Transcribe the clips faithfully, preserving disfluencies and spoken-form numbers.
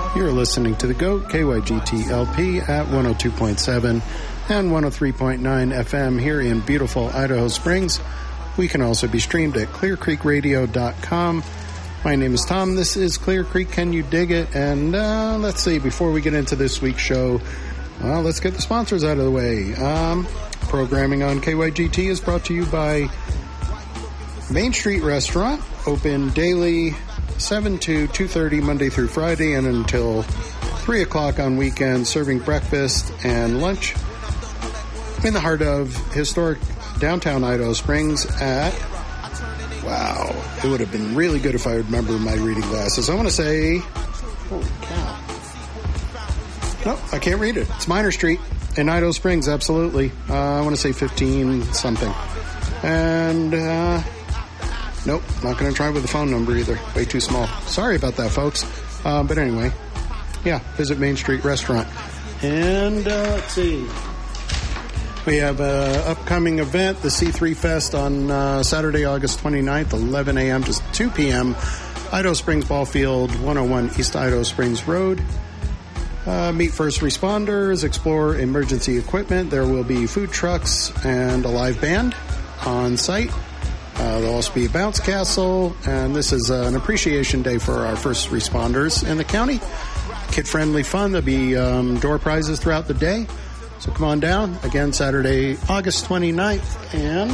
You're listening to The GOAT, K Y G T L P at one oh two point seven and one oh three point nine F M here in beautiful Idaho Springs. We can also be streamed at clear creek radio dot com. My name is Tom. This is Clear Creek. Can you dig it? And uh, let's see, before we get into this week's show, well, let's get the sponsors out of the way. Um, programming on K Y G T is brought to you by Main Street Restaurant, open daily seven to two thirty Monday through Friday and until three o'clock on weekends, serving breakfast and lunch in the heart of historic downtown Idaho Springs at, wow, it would have been really good if I remember my reading glasses. I want to say, holy cow. No, I can't read it. It's Minor Street in Idaho Springs, absolutely. Uh, I want to say fifteen something. And, uh, nope, not going to try with the phone number either. Way too small. Sorry about that, folks. Uh, but anyway, yeah, visit Main Street Restaurant. And uh, let's see. We have an upcoming event, the C three Fest, on uh, Saturday, August twenty-ninth, eleven a.m. to two p.m. Idaho Springs Ball Field, one oh one East Idaho Springs Road. Uh, meet first responders, explore emergency equipment. There will be food trucks and a live band on site. Uh, there'll also be a bounce castle, and this is uh, an appreciation day for our first responders in the county. Kid-friendly fun. There'll be um, door prizes throughout the day. So come on down. Again, Saturday, August twenty-ninth. And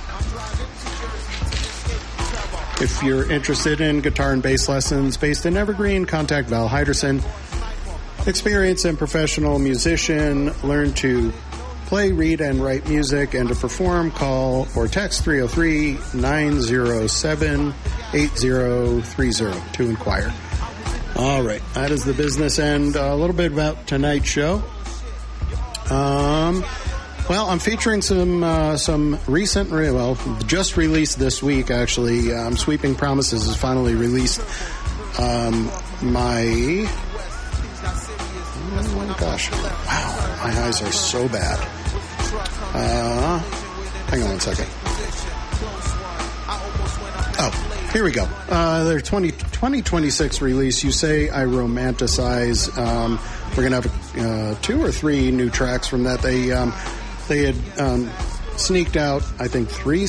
if you're interested in guitar and bass lessons based in Evergreen, contact Val Heiderson. Experienced and professional musician. Learn to play, read, and write music, and to perform, call or text three oh three, nine oh seven, eight oh three oh to inquire. All right, that is the business end. A little bit about tonight's show. Um, well, I'm featuring some uh, some recent, well, just released this week, actually. Um, Sweeping Promises is finally released. Um, my... Oh, gosh. Wow, my eyes are so bad. Uh, hang on one second. Oh, here we go. Uh, their twenty twenty-six release, You Say I Romanticize. Um, we're going to have uh, two or three new tracks from that. They um, they had um, sneaked out, I think, three